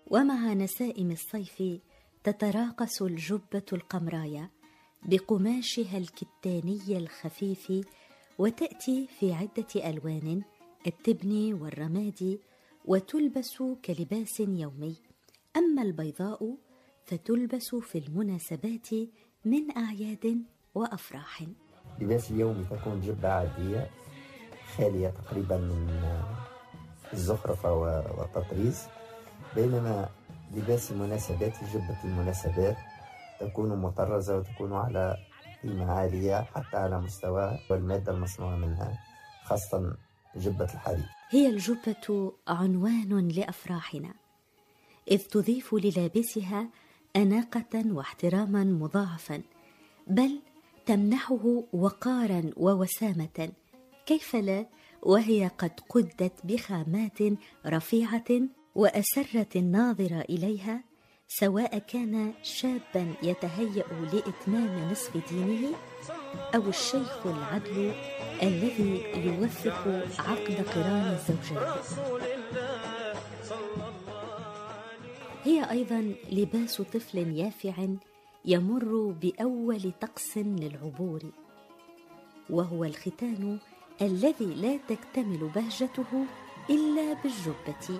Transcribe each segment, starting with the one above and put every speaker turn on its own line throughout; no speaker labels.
ومع نسائم الصيف تتراقص الجبة القمراية بقماشها الكتاني الخفيف، وتأتي في عدة ألوان: التبني والرمادي، وتلبس كلباس يومي. أما البيضاء فتلبس في المناسبات من أعياد وأفراح.
لباس اليومي تكون جبة عادية خالية تقريبا من الزخرفة والتطريز، بينما لباس المناسبات جبة المناسبات تكون مطرزة وتكون على قيمة عالية حتى على مستوى المادة المصنوعة منها، خاصة جبة الحرير.
هي الجبة عنوان لأفراحنا، إذ تضيف للابسها أناقة واحتراما مضاعفا، بل تمنحه وقارا ووسامة. كيف لا وهي قد قدت بخامات رفيعة وأسرت الناظر إليها، سواء كان شابا يتهيأ لإتمام نصف دينه أو الشيخ العدل الذي يوثق عقد قران الزوجات. هي أيضا لباس طفل يافع يمر بأول طقس للعبور، وهو الختان الذي لا تكتمل بهجته إلا بالجبة،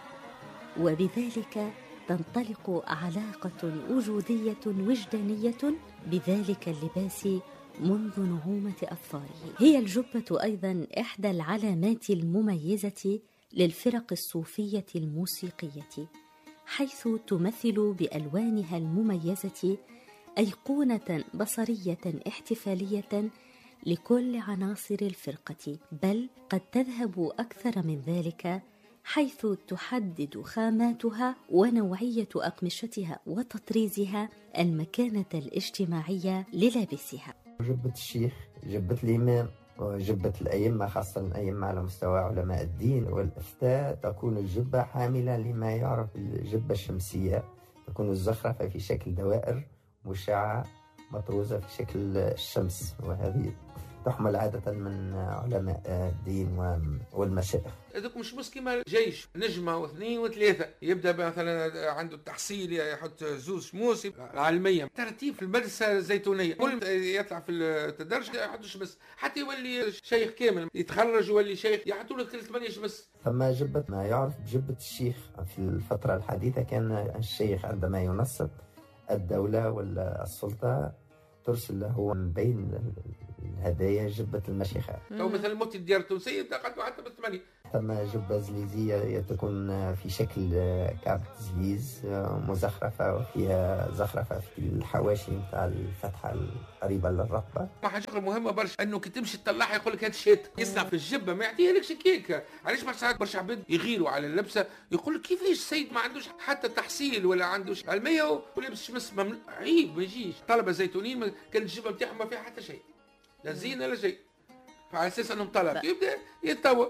وبذلك تنطلق علاقة وجودية وجدانية بذلك اللباس منذ نعومة أظفاره. هي الجبة أيضا إحدى العلامات المميزة للفرق الصوفية الموسيقية، حيث تمثل بألوانها المميزة أيقونة بصرية احتفالية لكل عناصر الفرقة، بل قد تذهب أكثر من ذلك، حيث تحدد خاماتها ونوعية أقمشتها وتطريزها المكانة الاجتماعية للابسها.
جبة الشيخ، جبة الإمام، وجبة الأئمة، خاصة الأئمة على مستوى علماء الدين والإفتاء، تكون الجبة حاملة لما يعرف بالجبة الشمسية، تكون الزخرفة في شكل دوائر مشعة مطروزة في شكل الشمس، وهذه تحمل عادة من علماء الدين والمشايخ.
هذوك مش كيما جيش نجمة واثنين وثلاثة، يبدأ مثلا عنده التحصيل يحط زوز شموس العلمية، ترتيب في المدرسة الزيتونية، كل يطلع في التدرج يحط شمس حتى يولي شيخ كامل، يتخرج يولي شيخ يحطوا له 8 شمس.
ثم جبة ما يعرف بجبة الشيخ. في الفترة الحديثة كان الشيخ عندما ينصب الدولة ولا السلطة ترسل له من بين الهدايا جبة المشيخة،
أو مثلا المفتي الديار التونسية تقدم حتى ب8.
ثم جبة زليزية تكون في شكل كعب زليز مزخرفة، وفيها زخرفة في الحواشي نتاع الفتحة القريبة للرقبة.
حاجة مهمة برشا انه كي تمشي تطلعها يقول لك هاد الشيت يصنع في الجبة، ما يعطيها لكش كيك. علاش ساعات برشا عباد يغيروا على اللبسة، يقول لك كيفاش السيد ما عندوش حتى تحصيل ولا عندوش علمية ولبس شمس عيب ما يجيش. طلبة زيتونيين كانت الجبة بتاعهم ما فيها حتى شيء، لا زينة لا شيء، فعلى اساس انهم طلب يبدا يتطور.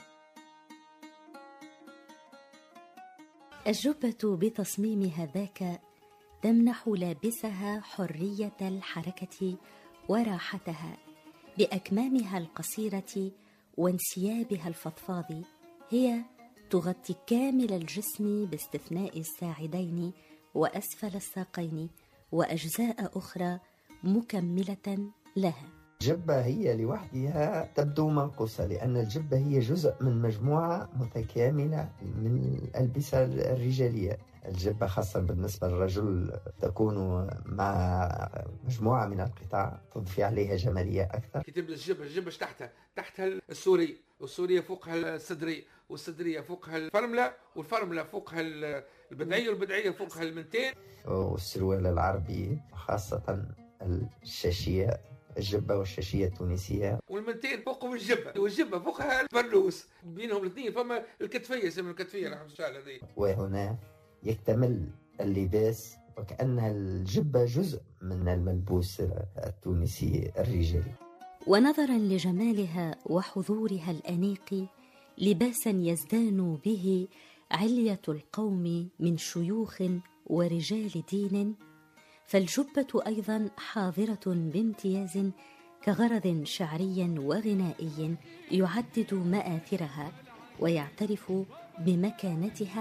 الجبة بتصميمها ذاك تمنح لابسها حرية الحركة وراحتها بأكمامها القصيرة وانسيابها الفضفاض. هي تغطي كامل الجسم باستثناء الساعدين وأسفل الساقين وأجزاء أخرى مكملة لها.
الجبة هي لوحدها تبدو منقوصة، لأن الجبة هي جزء من مجموعة متكاملة من الألبسة الرجالية. الجبة خاصة بالنسبة للرجل تكون مع مجموعة من القطع تضفي عليها جمالية أكثر.
كي تلبس الجبة تحتها السورية، والسورية فوقها الصدرية، والصدرية فوقها الفرملة، والفرملة فوقها البدعية، والبدعية فوقها المنتين،
والسروال العربي، خاصة الشاشية، الجبة والشاشية التونسية،
والمنتين فوقهم الجبة، والجبة فوقها البرلوس، بينهم الاثنين فما الكتفية، يسمى الكتفية نحن الشال هذه.
وهنا يكتمل اللباس وكأن الجبة جزء من الملبوس التونسي الرجالي.
ونظرا لجمالها وحضورها الأنيق، لباسا يزدان به علية القوم من شيوخ ورجال دين، فالجبة أيضا حاضرة بامتياز كغرض شعري وغنائي يعدد مآثرها ويعترف بمكانتها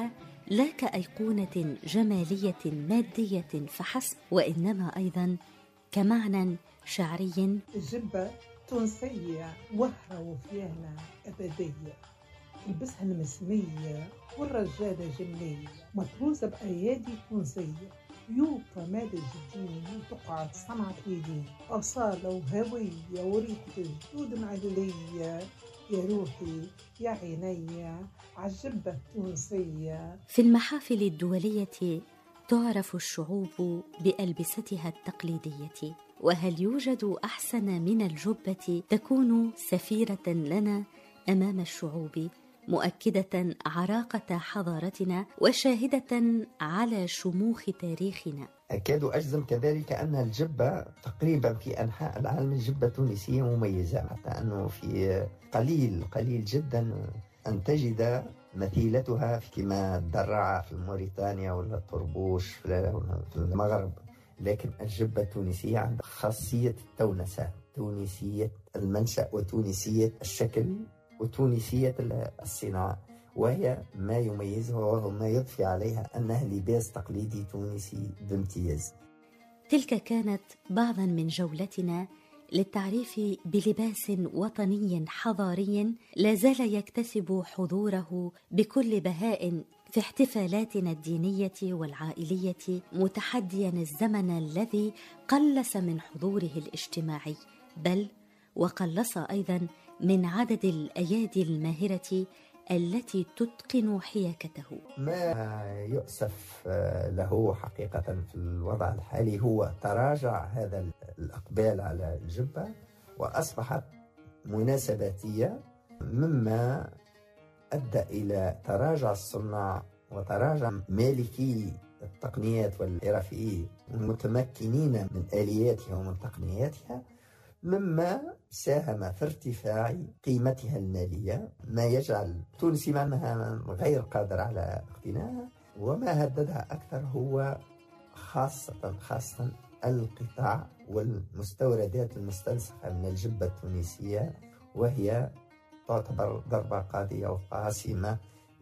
لا كأيقونة جمالية مادية فحسب، وإنما أيضا كمعنى شعري.
الجبة تونسية وهرة وفيانة أبدية، تلبسها المسمية والرجالة جملية، مطروزة بأيادي تونسية، يوطى مال الجدين وتقعد صنعة يدين، أصالة وهوية وريحة الجدود معلية، يا روحي يا عيني عالجبة التونسية.
في المحافل الدولية تعرف الشعوب بألبستها التقليدية، وهل يوجد أحسن من الجبة تكون سفيرة لنا أمام الشعوب، مؤكدة عراقة حضارتنا وشاهدة على شموخ تاريخنا؟
أكاد أجزم كذلك أن الجبة تقريبا في أنحاء العالم الجبة التونسية مميزة، حتى أنه في قليل جدا أن تجد مثيلتها كما الدراعة في موريتانيا ولا الطربوش في المغرب. لكن الجبة التونسية عندها خاصية التونسة، تونسية المنشأ وتونسية الشكل وتونسية الصناعة، وهي ما يميزها وهو ما يضفي عليها أنها لباس تقليدي تونسي بامتياز.
تلك كانت بعضا من جولتنا للتعريف بلباس وطني حضاري لا زال يكتسب حضوره بكل بهاء في احتفالاتنا الدينية والعائلية، متحديا الزمن الذي قلص من حضوره الاجتماعي، بل وقلص أيضا من عدد الأيادي الماهرة التي تتقن حياكته.
ما يؤسف له حقيقة في الوضع الحالي هو تراجع هذا الإقبال على الجبة، وأصبحت مناسباتية، مما أدى إلى تراجع الصناع وتراجع مالكي التقنيات والحرفيين المتمكنين من آلياتها ومن تقنياتها، مما ساهم في ارتفاع قيمتها المالية، ما يجعل تونسي معناها غير قادر على اقتنائها. وما هددها أكثر هو خاصة القطاع والمستوردات المستنسخة من الجبة التونسية، وهي تعتبر ضربة قاضية وقاسمة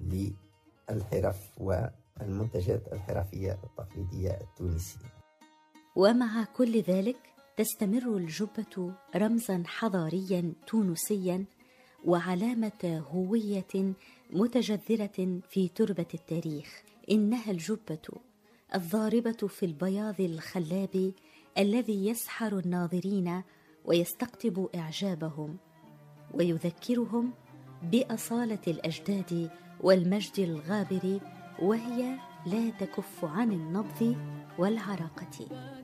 للحرف والمنتجات الحرفية التقليدية التونسية.
ومع كل ذلك تستمر الجبة رمزا حضاريا تونسيا وعلامة هوية متجذرة في تربة التاريخ. إنها الجبة الضاربة في البياض الخلاب الذي يسحر الناظرين ويستقطب إعجابهم، ويذكرهم بأصالة الأجداد والمجد الغابر، وهي لا تكف عن النبض والعراقة.